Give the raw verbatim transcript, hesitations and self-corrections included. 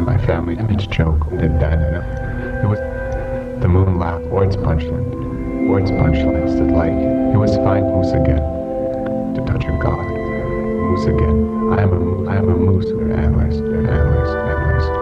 my family, its joke, did that. It was the moon laughed, or its punchline, or its punchline said like, it was fine, moose again, to touch your God, moose again. I am a moose, I am a moose, your antlers, your antlers, antlers.